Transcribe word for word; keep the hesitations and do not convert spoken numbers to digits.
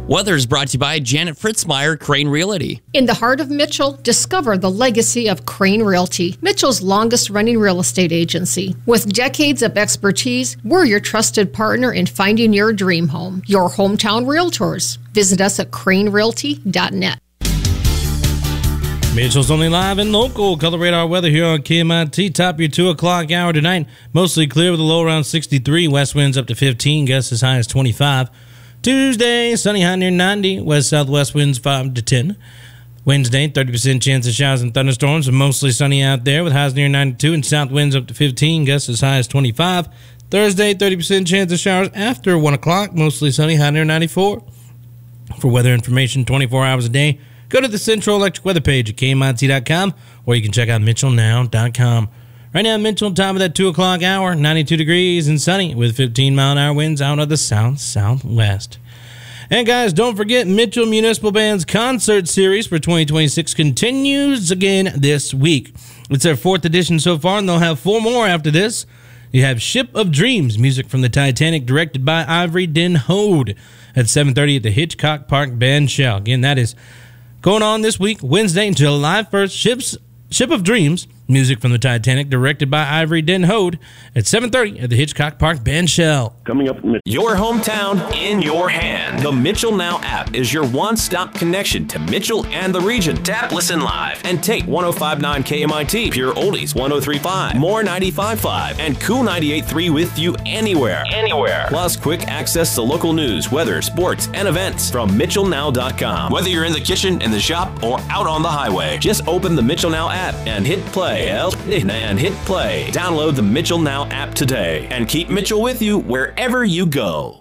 Weather is brought to you by Janet Fritzmeyer, Crane Realty. In the heart of Mitchell, discover the legacy of Crane Realty, Mitchell's longest-running real estate agency. With decades of expertise, we're your trusted partner in finding your dream home. Your hometown realtors. Visit us at crane realty dot net. Mitchell's Only Live and Local. Color radar weather here on K M I T. Top your two o'clock hour tonight. Mostly clear with a low around sixty-three. West winds up to fifteen. Gusts as high as twenty-five. Tuesday, sunny high near ninety. West-southwest winds five to ten. Wednesday, thirty percent chance of showers and thunderstorms. Mostly sunny out there with highs near ninety-two. And south winds up to fifteen. Gusts as high as twenty-five. Thursday, thirty percent chance of showers after one o'clock. Mostly sunny, high near ninety-four. For weather information twenty-four hours a day, go to the Central Electric Weather page at K M I T dot com, or you can check out Mitchell Now dot com. Right now, Mitchell, time of that two o'clock hour, ninety-two degrees and sunny with fifteen mile an hour winds out of the south-southwest. And guys, don't forget, Mitchell Municipal Band's concert series for twenty twenty-six continues again this week. It's their fourth edition so far, and they'll have four more after this. You have Ship of Dreams, music from the Titanic, directed by Ivory Den Hode, at seven thirty at the Hitchcock Park Band Shell. Again, that is going on this week, Wednesday until July first. Ships, Ship of Dreams, music from the Titanic, directed by Ivory Den Hode, at seven thirty at the Hitchcock Park Band Shell. Coming up, your hometown in your hand. The Mitchell Now app is your one-stop connection to Mitchell and the region. Tap, listen live, and take one oh five point nine K M I T, Pure Oldies one oh three point five, More ninety-five point five, and Cool ninety-eight point three with you anywhere. Anywhere. Plus, quick access to local news, weather, sports, and events from Mitchell Now dot com. Whether you're in the kitchen, in the shop, or out on the highway, just open the Mitchell Now app and hit play. And hit play. Download the Mitchell Now app today and keep Mitchell with you wherever you go.